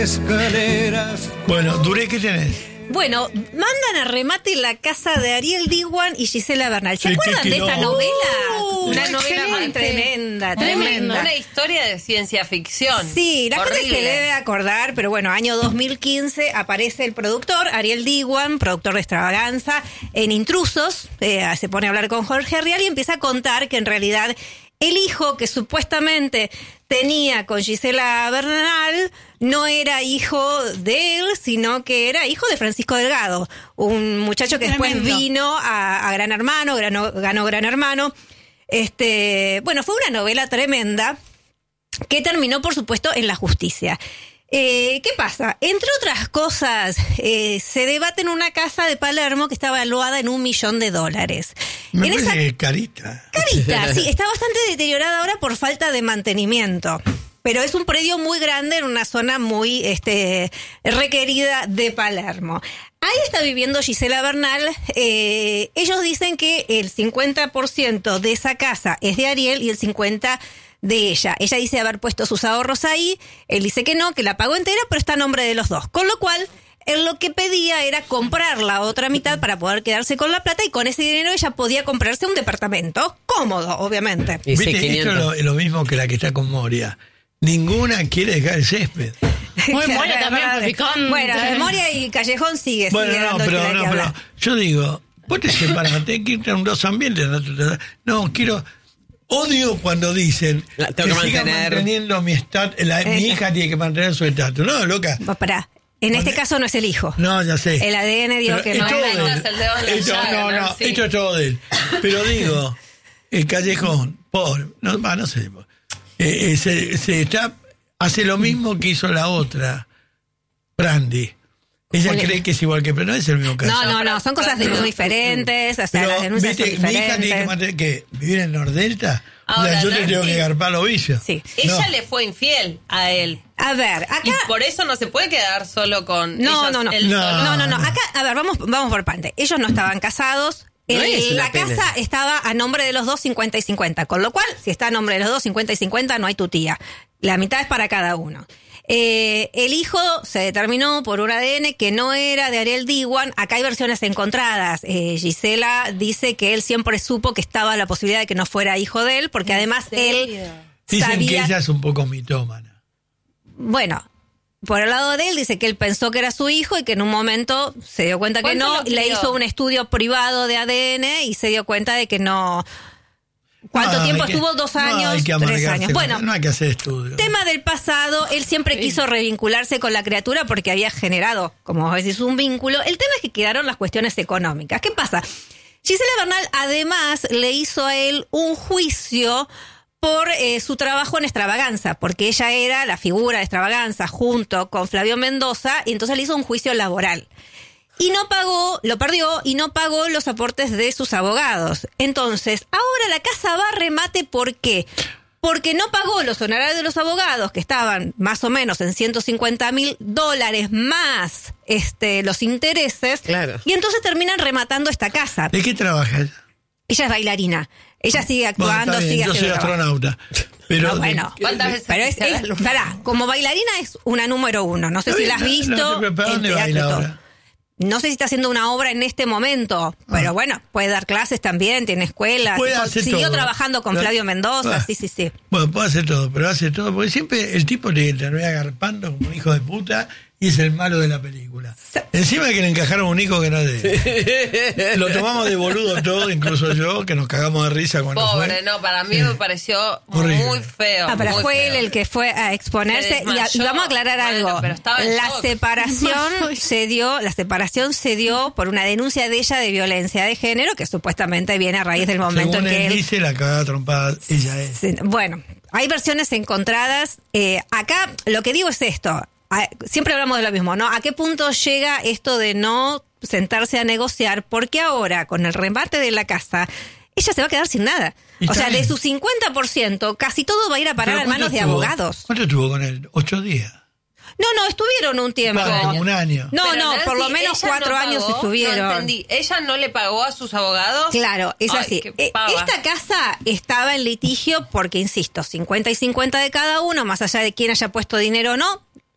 Escaleras. Bueno, Duré, ¿qué tenés? Bueno, mandan a remate la casa de Ariel Diwan y Gisela Bernal. ¿Se acuerdan de esta novela? Una novela excelente. tremenda. Una historia de ciencia ficción. Sí, la gente Horrible. se debe acordar, pero bueno, año 2015 aparece el productor, Ariel Diwan, productor de Extravaganza, en Intrusos, se pone a hablar con Jorge Rial y empieza a contar que en realidad el hijo que supuestamente tenía con Gisela Bernal no era hijo de él, sino que era hijo de Francisco Delgado, un muchacho que después vino a Gran Hermano, ganó Gran Hermano. Bueno, fue una novela tremenda que terminó, por supuesto, en la justicia. ¿Qué pasa? Entre otras cosas, se debate en una casa de Palermo que está evaluada en $1 millón. Me En parece esa que carita. carita, sí, está bastante deteriorada ahora por falta de mantenimiento. Pero es un predio muy grande en una zona muy requerida de Palermo. Ahí está viviendo Gisela Bernal. Ellos dicen que el 50% de esa casa es de Ariel y el 50% de ella. Ella dice haber puesto sus ahorros ahí. Él dice que no, que la pagó entera, pero está a nombre de los dos. Con lo cual, él lo que pedía era comprar la otra mitad para poder quedarse con la plata y con ese dinero ella podía comprarse un departamento. Cómodo, obviamente. Y sí, Viste, esto es lo mismo que la que está con Moria. Ninguna quiere dejar el césped. Muy Moria también fue picante. Bueno, Memoria y Callejón sigue Bueno, no, dando pero, que no, hablar. pero yo digo, vos te separás, tenés que irte a dos ambientes. No, quiero... Odio cuando dicen Tengo que siga mantener. manteniendo mi estatus, mi hija tiene que mantener su estatus. No, loca. Vos pará. En este caso no es el hijo. No, ya sé. El ADN digo Pero que es no todo es. de él. metas el dedo en la Esto, llaga, ¿no? Sí. esto es todo de él. Pero digo, el Callejón, pobre, no sé, se está, hace lo mismo que hizo la otra, Brandy. Ella cree que es igual que, pero no es el mismo caso. No, son cosas muy diferentes, o sea, Pero, las denuncias viste, son mi hija tiene que diferentes. mantener, ¿qué? ¿Vivir en Nordelta? Ahora, Yo te tengo Nancy, que garpar los villos. Sí. Ella No. le fue infiel a él. A ver, acá... Y por eso no se puede quedar solo con No, ellos, no. él solo. No. Acá, a ver, vamos por parte. Ellos no estaban casados. No es una La pena. casa estaba a nombre de los dos 50 y 50. Con lo cual, si está a nombre de los dos 50 y 50, no hay tutía. La mitad es para cada uno. El hijo se determinó por un ADN que no era de Ariel Diwan. Acá hay versiones encontradas. Gisela dice que él siempre supo que estaba la posibilidad de que no fuera hijo de él, porque además él Dicen sabía... que ella es un poco mitómana. Bueno, por el lado de él dice que él pensó que era su hijo y que en un momento se dio cuenta que ¿Cuánto no, lo crió? le hizo un estudio privado de ADN y se dio cuenta de que no... ¿Cuánto No, tiempo hay que- estuvo? 2 no, años, hay que 3 amargarse años. con- Bueno, no hay que hacer estudios. tema del pasado, él siempre quiso revincularse con la criatura porque había generado, como vos decís, un vínculo. El tema es que quedaron las cuestiones económicas. ¿Qué pasa? Gisela Bernal además le hizo a él un juicio por su trabajo en Extravaganza, porque ella era la figura de Extravaganza junto con Flavio Mendoza, y entonces le hizo un juicio laboral. Y no pagó, lo perdió y no pagó los aportes de sus abogados. Entonces, ahora la casa va a remate, ¿por qué? Porque no pagó los honorarios de los abogados, que estaban más o menos en $150,000 más los intereses. Claro. Y entonces terminan rematando esta casa. ¿De qué trabaja ella? Ella es bailarina. Ella sigue actuando, Bueno, está bien, sigue yo soy haciendo trabajo. astronauta. Pero No, bueno. ¿Cuántas veces Pero fuiste a la luna? pará, como bailarina es una número 1. No sé Está si bien, la has no, visto. pero ¿para en dónde teatro y baila todo. ahora? No sé si está haciendo una obra en este momento, pero bueno, puede dar clases también, tiene escuelas. Puede hacer Siguió todo. trabajando con Flavio Mendoza, sí. Bueno, puede hacer todo, pero hace todo, porque siempre el tipo te termina agarpando como un hijo de puta y es el malo de la película. Encima de que le encajaron un hijo que no es de él. Lo tomamos de boludo todo, incluso yo, que nos cagamos de risa cuando Pobre, fue. no, para mí me pareció Horrible. muy feo. Pero muy fue feo. él el que fue a exponerse. Se desmayó. Y vamos a aclarar Bueno, algo. pero estaba en La shock. separación se dio por una denuncia de ella de violencia de género, que supuestamente viene a raíz del momento Según en que él él... dice, la cagada trompada ella es. Sí, bueno, hay versiones encontradas. Acá lo que digo es esto. Siempre hablamos de lo mismo, ¿no? ¿A qué punto llega esto de no sentarse a negociar? Porque ahora, con el remate de la casa, ella se va a quedar sin nada. Y O sea, está de bien. su 50%, casi todo va a ir a parar Pero en manos ¿cuánto de estuvo? abogados. ¿Cuánto estuvo con él? 8 días. No, estuvieron un tiempo. Como un año. No, Pero, no, por lo Nancy, menos ella 4 no años pagó, estuvieron. No entendí. ¿Ella no le pagó a sus abogados? Claro, es Ay, así. qué pava. Esta casa estaba en litigio porque, insisto, 50 y 50 de cada uno, más allá de quién haya puesto dinero o no,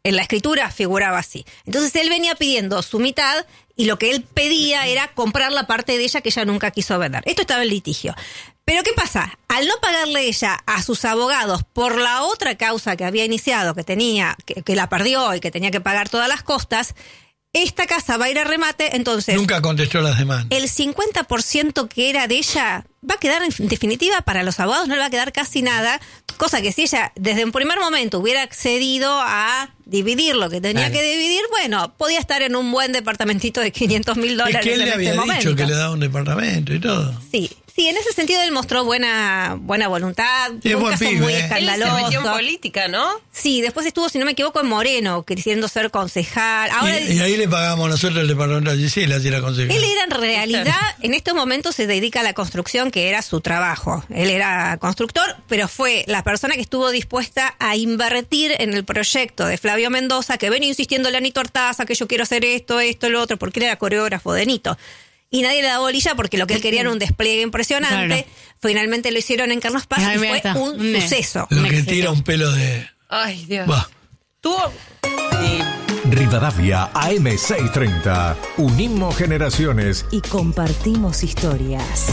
En la escritura figuraba así. Entonces él venía pidiendo su mitad y lo que él pedía era comprar la parte de ella que ella nunca quiso vender. Esto estaba en litigio. Pero ¿qué pasa? Al no pagarle ella a sus abogados por la otra causa que había iniciado, que tenía, que la perdió y que tenía que pagar todas las costas, esta casa va a ir a remate, entonces... Nunca contestó las demandas. El 50% que era de ella va a quedar, en definitiva, para los abogados no le va a quedar casi nada, cosa que si ella desde un primer momento hubiera accedido a dividir lo que tenía que dividir, bueno, podía estar en un buen departamentito de $500,000 Es que él en le había este dicho momento. que le daba un departamento y todo. Sí, en ese sentido él mostró buena voluntad. Sí, Fue un buen caso pibe, muy Él se escandaloso. metió en política, ¿no? Sí, después estuvo, si no me equivoco, en Moreno, queriendo ser concejal. Ahora Y ahí le pagamos nosotros el departamento a Gisela, si era concejal. él era en realidad, en estos momentos se dedica a la construcción, que era su trabajo. Él era constructor, pero fue la persona que estuvo dispuesta a invertir en el proyecto de Flavio Mendoza, que venía insistiéndole a Nito Artaza que yo quiero hacer esto, lo otro, porque él era coreógrafo de Nito. Y nadie le da bolilla porque lo que él quería era un despliegue impresionante. Claro. Finalmente lo hicieron en Carlos Paz y fue un suceso. Lo que tira un pelo de... Ay, Dios. Bah. Tuvo... Rivadavia AM630. Unimos generaciones. Y compartimos historias.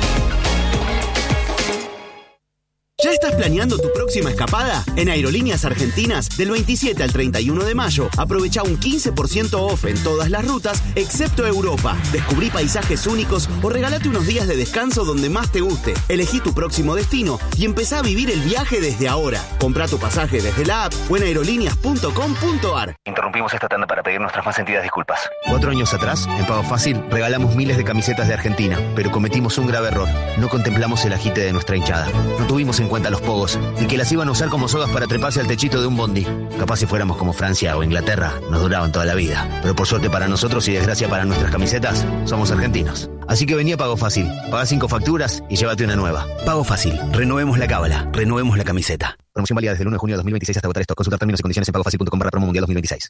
¿Ya estás planeando tu próxima escapada? En Aerolíneas Argentinas, del 27 al 31 de mayo, aprovecha un 15% off en todas las rutas, excepto Europa. Descubrí paisajes únicos o regalate unos días de descanso donde más te guste. Elegí tu próximo destino y empezá a vivir el viaje desde ahora. Comprá tu pasaje desde la app o en aerolíneas.com.ar. Interrumpimos esta tanda para pedir nuestras más sentidas disculpas. 4 años atrás, en Pago Fácil, regalamos miles de camisetas de Argentina, pero cometimos un grave error. No contemplamos el agite de nuestra hinchada. No tuvimos en cuenta los pogos y que las iban a usar como sogas para treparse al techito de un bondi. Capaz si fuéramos como Francia o Inglaterra, nos duraban toda la vida. Pero por suerte para nosotros y desgracia para nuestras camisetas, somos argentinos. Así que vení a Pago Fácil. Pagá 5 facturas y llévate una nueva. Pago Fácil. Renovemos la cábala. Renovemos la camiseta. Promoción válida desde el 1 de junio de 2026 hasta agotar esto. Consultar términos y condiciones en pagofacil.com/promo mundial 2026.